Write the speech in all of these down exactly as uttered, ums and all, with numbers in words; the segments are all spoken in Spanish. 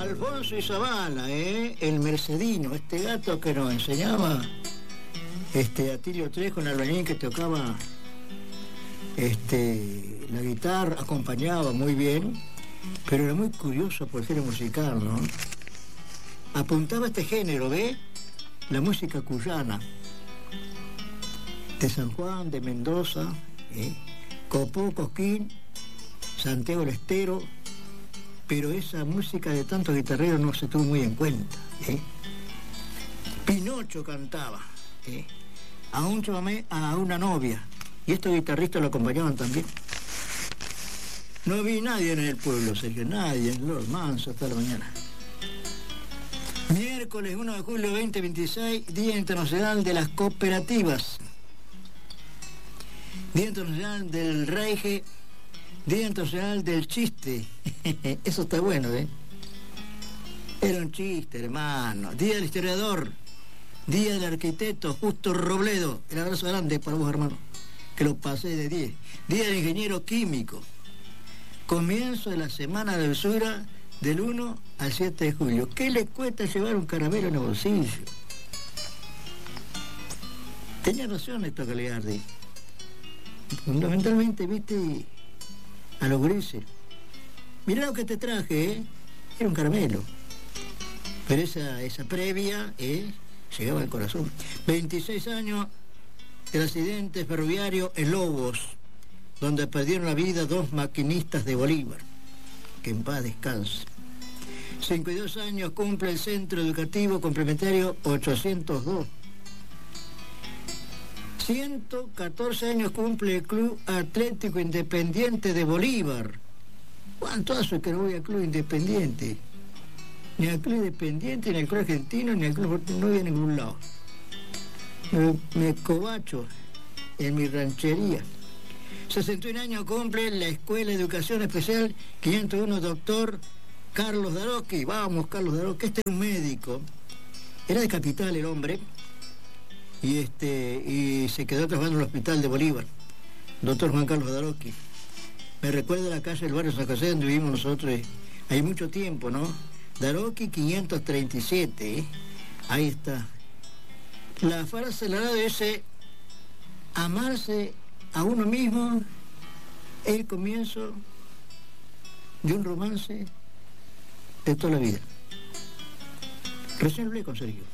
Alfonso y Zavala, ¿eh? El mercedino, este gato que nos enseñaba este Atilio Trejo, un albañil que tocaba este, la guitarra, acompañaba muy bien, pero era muy curioso por el género musical, ¿no? Apuntaba a este género, ¿ve? La música cuyana, de San Juan, de Mendoza, ¿eh? Copó, Cosquín, Santiago del Estero, pero esa música de tantos guitarreros no se tuvo muy en cuenta, ¿eh? Pinocho cantaba, ¿eh? A un chamamé, a una novia, y estos guitarristas lo acompañaban también. No vi nadie en el pueblo, Sergio, nadie, en Los Mansos hasta la mañana. Miércoles uno de julio veinte veintiséis, Día Internacional de las Cooperativas. Día Internacional del Reige, Día Internacional del Chiste. Eso está bueno, ¿eh? Era un chiste, hermano. Día del Historiador, Día del Arquitecto, Justo Robledo. El abrazo grande para vos, hermano, que lo pasé de diez. Día del Ingeniero Químico. Comienzo de la Semana de Usura del uno al siete de julio. ¿Qué le cuesta llevar un caramelo en el bolsillo? Tenía razón esto que le arde. Fundamentalmente, viste, a los grises. Mirá lo que te traje, ¿eh? Era un caramelo. Pero esa, esa previa, ¿eh? Llegaba al corazón. veintiséis años del accidente ferroviario en Lobos, donde perdieron la vida dos maquinistas de Bolívar. Que en paz descanse. cincuenta y dos años cumple el Centro Educativo Complementario ochocientos dos. ciento catorce años cumple el Club Atlético Independiente de Bolívar. ¿Cuánto hace que no voy al Club Independiente? Ni al Club Independiente, ni al Club Argentino, ni al Club... No voy a ningún lado. Me, me cobacho en mi ranchería. sesenta y un años cumple la Escuela de Educación Especial quinientos uno, doctor Carlos Daroqui. Vamos, Carlos Daroqui, este es un médico. Era de Capital el hombre. Y, este, y se quedó trabajando en el hospital de Bolívar, doctor Juan Carlos Daroqui. Me recuerda la calle del barrio San José donde vivimos nosotros, hay mucho tiempo, ¿no? Daroqui quinientos treinta y siete, ¿eh? Ahí está. La frase de la radio dice, amarse a uno mismo es el comienzo de un romance de toda la vida. Recién hablé con Sergio.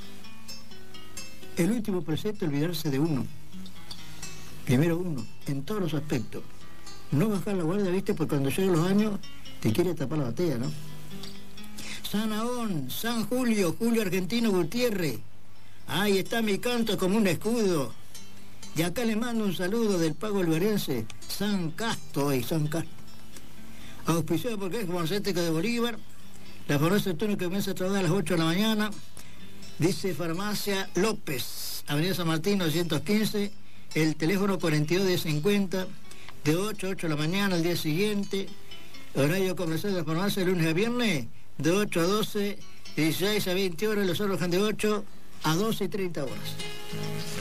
El último precepto, olvidarse de uno. Primero uno, en todos los aspectos. No bajar la guardia, viste, porque cuando llegan los años te quiere tapar la batea, ¿no? San Aón, San Julio, Julio Argentino Gutiérrez. Ahí está mi canto como un escudo. Y acá le mando un saludo del pago bolivariense, San Casto y San Casto. Auspiciado porque es farmacéutico de Bolívar. La farmacia turno que comienza a trabajar a las ocho de la mañana. Dice Farmacia López, Avenida San Martín novecientos quince, el teléfono cuarenta y dos diez cincuenta, de ocho a ocho de la mañana al día siguiente. Horario comercial de la farmacia de lunes a viernes, de ocho a doce, dieciséis a veinte horas, los otros de ocho a doce y treinta horas.